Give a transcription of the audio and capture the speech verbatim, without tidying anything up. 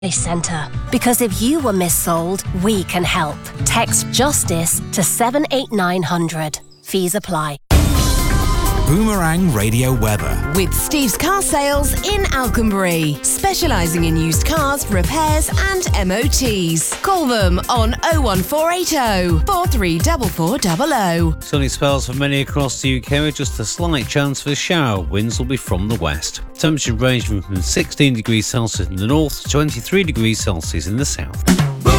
Centre. Because if you were missold, we can help. Text JUSTICE to seven eight nine hundred. Fees apply. Boomerang Radio weather. With Steve's Car Sales in Alconbury, specialising in used cars, repairs and M O Ts. Call them on oh one four eight oh, four three four four zero zero. Sunny spells for many across the U K with just a slight chance for a shower. Winds will be from the west. Temperature ranging from sixteen degrees Celsius in the north to twenty-three degrees Celsius in the south.